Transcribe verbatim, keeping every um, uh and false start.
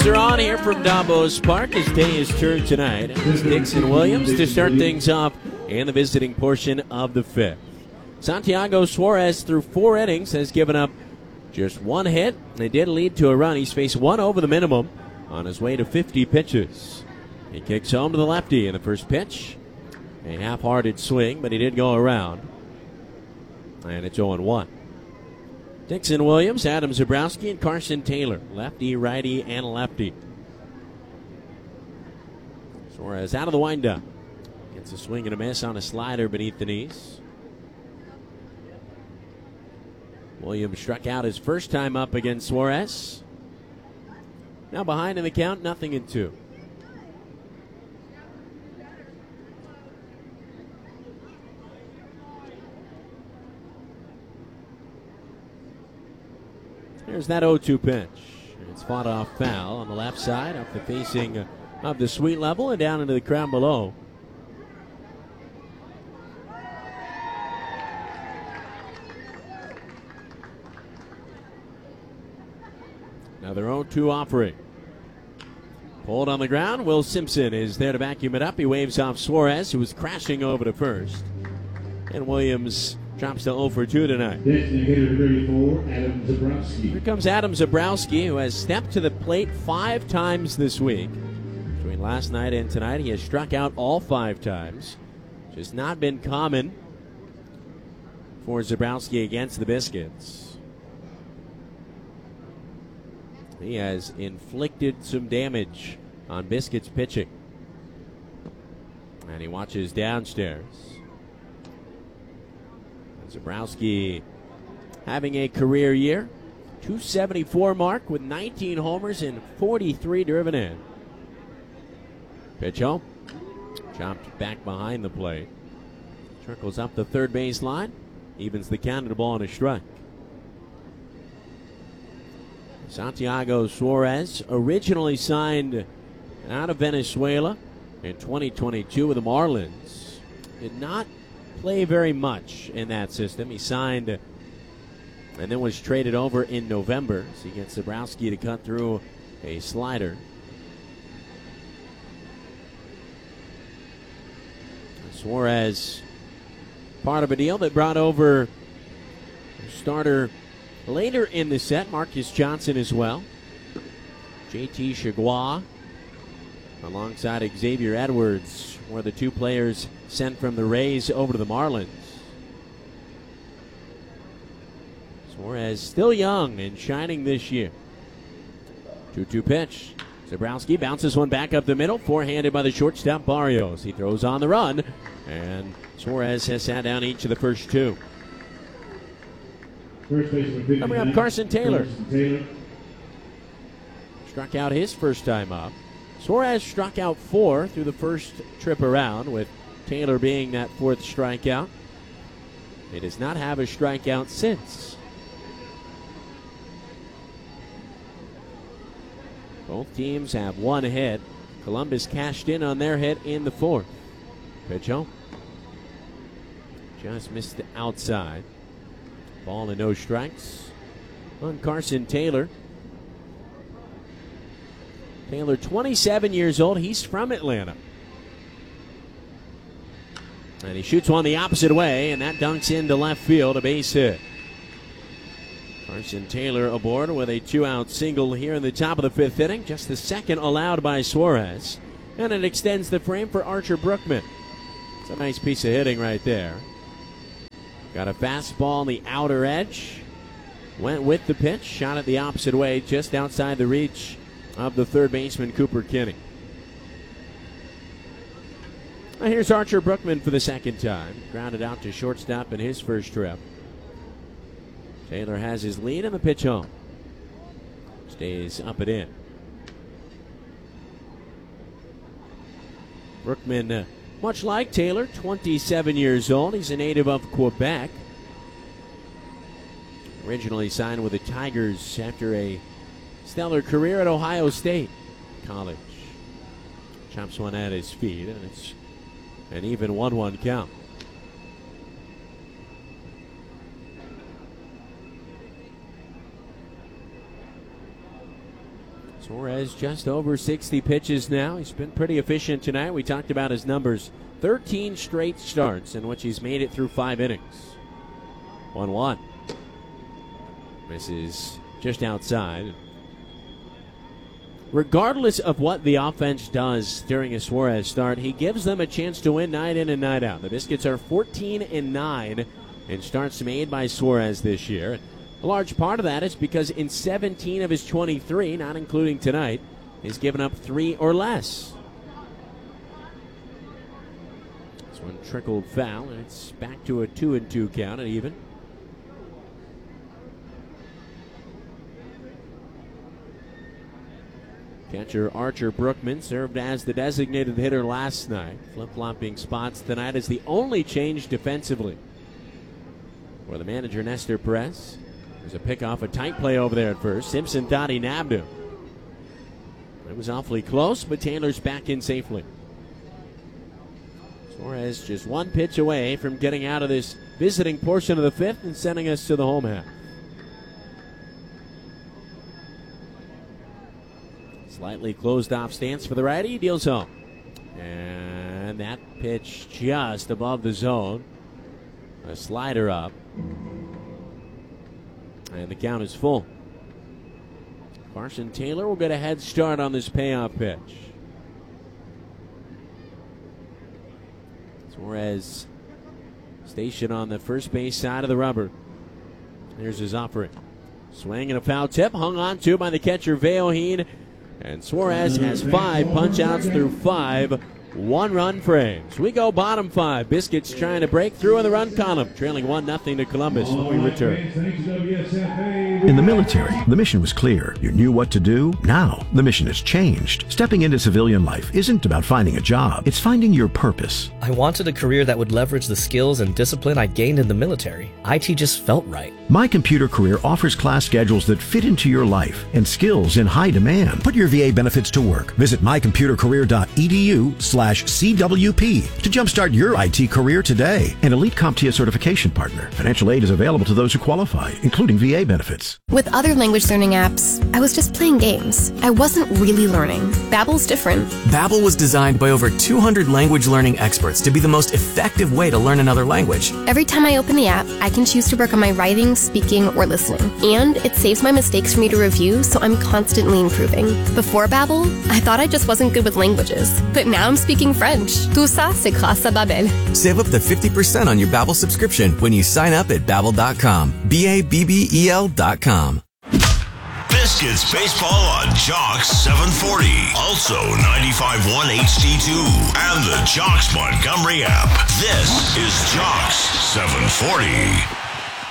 Games are on here from Davos Park as day is turned tonight. It's Dixon Williams to start things off in the visiting portion of the fifth. Santiago Suarez, through four innings, has given up just one hit. It did lead to a run. He's faced one over the minimum on his way to fifty pitches. He kicks home to the lefty in the first pitch. A half-hearted swing, but he did go around. And it's oh and one. Dixon Williams, Adam Zabrowski, and Carson Taylor. Lefty, righty, and lefty. Suarez out of the windup. Gets a swing and a miss on a slider beneath the knees. Williams struck out his first time up against Suarez. Now behind in the count, nothing in two. Here's that oh two pitch. It's fought off foul on the left side, up the facing of the suite level and down into the crowd below. Another oh two offering. Pulled on the ground. Will Simpson is there to vacuum it up. He waves off Suarez, who was crashing over to first. And Williams drops to oh for two tonight. thirty-four, Adam Zabrowski. Here comes Adam Zabrowski, who has stepped to the plate five times this week. Between last night and tonight, he has struck out all five times. Which has not been common for Zabrowski against the Biscuits. He has inflicted some damage on Biscuits pitching. And he watches downstairs. Zabrowski having a career year. two seventy-four mark with nineteen homers and forty-three driven in. Pitch home. Chopped back behind the plate. Trickles up the third base line. Evens the count of the ball and a strike. Santiago Suarez, originally signed out of Venezuela in twenty twenty-two with the Marlins, did not play very much in that system. He signed and then was traded over in November. So he gets Zabrowski to cut through a slider. Suarez, part of a deal that brought over a starter later in the set, Marcus Johnson as well. J T Chagua alongside Xavier Edwards were the two players sent from the Rays over to the Marlins. Suarez still young and shining this year. two two pitch. Zabrowski bounces one back up the middle, four-handed by the shortstop Barrios. He throws on the run, and Suarez has sat down each of the first two. Coming up, Carson Taylor. Carson Taylor. Struck out his first time up. Suarez struck out four through the first trip around, with Taylor being that fourth strikeout. He does not have a strikeout since. Both teams have one hit. Columbus cashed in on their hit in the fourth. Pitch home. Just missed the outside. Ball and no strikes on Carson Taylor. Taylor, twenty-seven years old. He's from Atlanta. And he shoots one the opposite way, and that dunks into left field, a base hit. Carson Taylor aboard with a two-out single here in the top of the fifth inning. Just the second allowed by Suarez. And it extends the frame for Archer Brookman. It's a nice piece of hitting right there. Got a fastball on the outer edge. Went with the pitch. Shot it the opposite way, just outside the reach of the third baseman, Cooper Kinney. Now here's Archer Brookman for the second time. Grounded out to shortstop in his first trip. Taylor has his lead and the pitch home. Stays up and in. Brookman, uh, much like Taylor, twenty-seven years old. He's a native of Quebec. Originally signed with the Tigers after a stellar career at Ohio State College. Chops one at his feet, and it's an even one one count. Suarez just over sixty pitches now. He's been pretty efficient tonight. We talked about his numbers. thirteen straight starts in which he's made it through five innings. one one. Misses just outside. Regardless of what the offense does during a Suarez start, he gives them a chance to win night in and night out. The Biscuits are fourteen and nine in starts made by Suarez this year. A large part of that is because in seventeen of his twenty-three, not including tonight, he's given up three or less. This one trickled foul, and it's back to a two and two count at even. Catcher Archer Brookman served as the designated hitter last night, flip-flopping spots tonight as the only change defensively. For the manager, Nestor Perez, there's a pick off a tight play over there at first. Simpson thought he nabbed him. It was awfully close, but Taylor's back in safely. Suarez just one pitch away from getting out of this visiting portion of the fifth and sending us to the home half. Slightly closed off stance for the righty, deals home. And that pitch just above the zone. A slider up. And the count is full. Carson Taylor will get a head start on this payoff pitch. Suarez stationed on the first base side of the rubber. Here's his offering. Swing and a foul tip hung on to by the catcher Veoheen. And Suarez has five punch-outs through five one-run frames. We go bottom five. Biscuits trying to break through in the run column, trailing one nothing to Columbus when we return. In the military, the mission was clear. You knew what to do. Now, the mission has changed. Stepping into civilian life isn't about finding a job. It's finding your purpose. I wanted a career that would leverage the skills and discipline I gained in the military. I T just felt right. My Computer Career offers class schedules that fit into your life and skills in high demand. Put your V A benefits to work. Visit my computer career dot e d u slash C W P to jumpstart your I T career today. An elite CompTIA certification partner. Financial aid is available to those who qualify, including V A benefits. With other language learning apps, I was just playing games. I wasn't really learning. Babbel's different. Babbel was designed by over two hundred language learning experts to be the most effective way to learn another language. Every time I open the app, I can choose to work on my writing, speaking, or listening. And it saves my mistakes for me to review, so I'm constantly improving. Before Babbel, I thought I just wasn't good with languages. But now I'm speaking French. Tout ça, c'est grâce à Babbel. Save up to fifty percent on your Babbel subscription when you sign up at babbel dot com. B A B B E L dot com. Biscuits baseball on Jocks seven forty. Also ninety-five point one H D two. And the Jocks Montgomery app. This is Jocks seven forty.